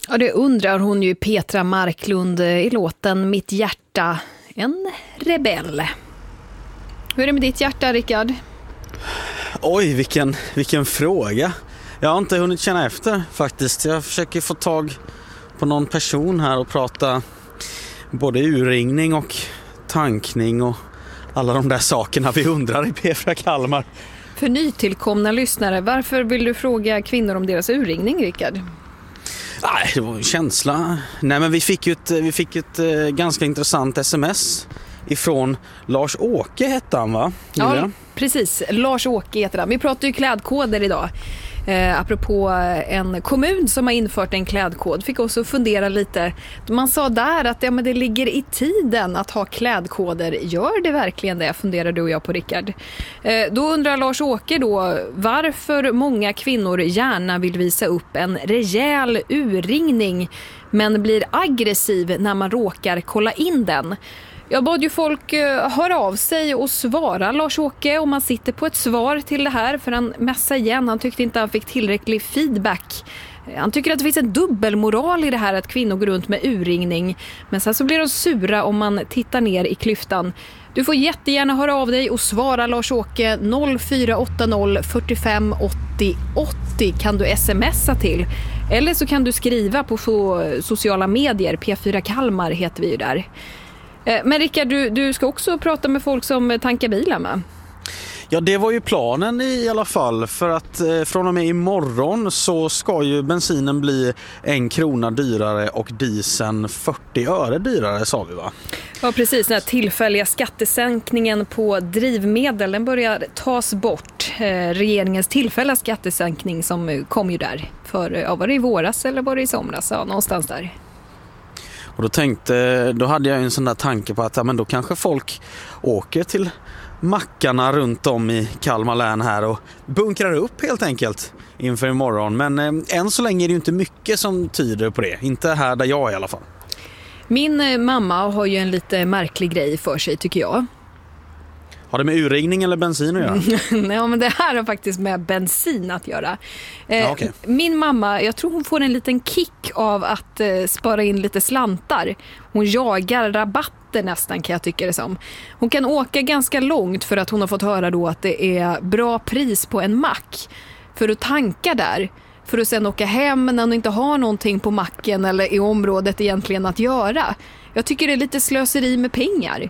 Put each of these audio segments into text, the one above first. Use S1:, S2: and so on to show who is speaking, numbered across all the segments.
S1: Ja, det undrar hon ju Petra Marklund i låten Mitt hjärta, en rebell. Hur är det med ditt hjärta, Rickard?
S2: Oj, vilken fråga. Jag har inte hunnit känna efter faktiskt. Jag försöker få tag på någon person här och prata både urringning och tankning och alla de där sakerna vi undrar i P4 Kalmar.
S1: För nytillkomna lyssnare, varför vill du fråga kvinnor om deras urringning, Rickard?
S2: Nej, det var en känsla. Nej, men vi fick ett ganska intressant sms ifrån Lars-Åke hette han, va?
S1: Ja, precis. Lars-Åke heter han. Vi pratar ju klädkoder idag. Apropå en kommun som har infört en klädkod. Fick också fundera lite. Man sa där att men det ligger i tiden att ha klädkoder. Gör det verkligen det? Funderar du och jag på, Rickard. Då undrar Lars-Åke då varför många kvinnor gärna vill visa upp en rejäl urringning men blir aggressiv när man råkar kolla in den. Jag bad ju folk höra av sig och svara Lars-Åke om man sitter på ett svar till det här, för han mässade igen. Han tyckte inte han fick tillräcklig feedback. Han tycker att det finns en dubbelmoral i det här att kvinnor går runt med urringning. Men sen så blir de sura om man tittar ner i klyftan. Du får jättegärna höra av dig och svara Lars-Åke. 0480 45 80 80 kan du smsa till. Eller så kan du skriva på sociala medier. P4 Kalmar heter vi ju där. Men Rickard, du ska också prata med folk som tankar bilar med.
S2: Ja, det var ju planen i alla fall, för att från och med imorgon så ska ju bensinen bli 1 krona dyrare och dieseln 40 öre dyrare, sa vi, va?
S1: Ja, precis. Den här tillfälliga skattesänkningen på drivmedel, den börjar tas bort. Regeringens tillfälliga skattesänkning som kom ju där för, var det i våras eller var det i somras? Ja, någonstans där.
S2: Och då hade jag en sån där tanke på att men då kanske folk åker till mackarna runt om i Kalmar län här och bunkrar upp helt enkelt inför imorgon. Men än så länge är det ju inte mycket som tyder på det. Inte här där jag är i alla fall.
S1: Min mamma har ju en lite märklig grej för sig, tycker jag.
S2: Har det med urringning eller bensin att göra?
S1: Nej, men det här har faktiskt med bensin att göra.
S2: Okay.
S1: Min mamma, jag tror hon får en liten kick av att spara in lite slantar. Hon jagar rabatter nästan, kan jag tycka det som. Hon kan åka ganska långt för att hon har fått höra då att det är bra pris på en mack för att tanka där. För att sen åka hem när hon inte har någonting på macken eller i området egentligen att göra. Jag tycker det är lite slöseri med pengar.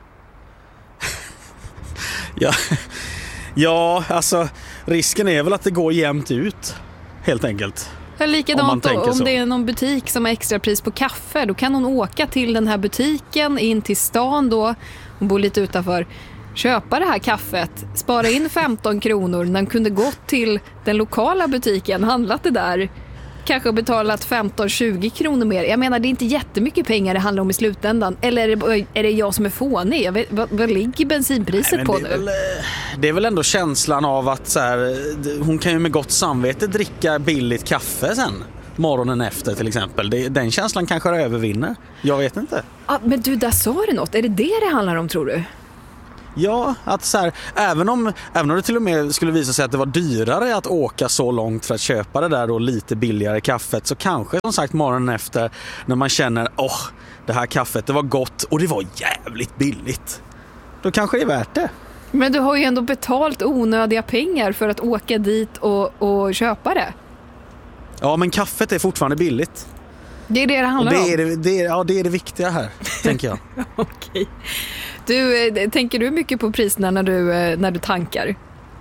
S2: Ja, alltså risken är väl att det går jämnt ut, helt enkelt.
S1: Ja, likadant om det är någon butik som har extra pris på kaffe, då kan hon åka till den här butiken in till stan då, hon bor lite utanför, köpa det här kaffet, spara in 15 kronor, den kunde gått till den lokala butiken, handlat det där, kanske betalat 15-20 kronor mer. Jag menar, det är inte jättemycket pengar det handlar om i slutändan. Eller är det jag som är fånig? Jag vet, vad ligger bensinpriset på nu?
S2: Det är väl ändå känslan av att så här, hon kan ju med gott samvete dricka billigt kaffe sen. Morgonen efter till exempel. Den känslan kanske övervinner. Jag vet inte.
S1: Ja, men du, där sa du något. Är det handlar om, tror du?
S2: Ja, att så här, även om det till och med skulle visa sig att det var dyrare att åka så långt för att köpa det där då lite billigare kaffet, så kanske som sagt morgonen efter när man känner det här kaffet, det var gott och det var jävligt billigt, då kanske det är värt det. Men
S1: du har ju ändå betalt onödiga pengar för att åka dit och köpa det. Ja,
S2: men kaffet är fortfarande billigt.
S1: Det är det handlar om.
S2: Det är det viktiga här, tänker jag.
S1: Okej. Tänker du mycket på priserna när du tankar?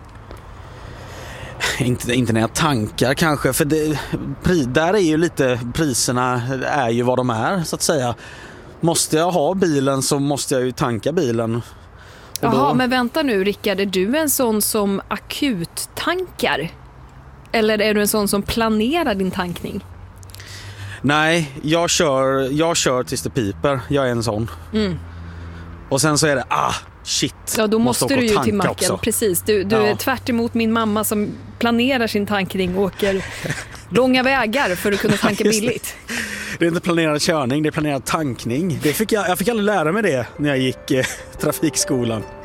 S2: Inte när jag tankar kanske, för där är ju lite, priserna är ju vad de är så att säga. Måste jag ha bilen så måste jag ju tanka bilen.
S1: Jaha, men vänta nu Rickard, är du en sån som akut tankar? Eller är du en sån som planerar din tankning?
S2: Nej, jag kör tills det piper. Jag är en sån. Och sen så är det, shit.
S1: Ja, då måste du ju till macken.
S2: Också.
S1: Precis, du är tvärt emot min mamma som planerar sin tankning och åker långa vägar för att kunna tanka billigt.
S2: Det är inte planerad körning, det är planerad tankning. Jag fick aldrig lära mig det när jag gick trafikskolan.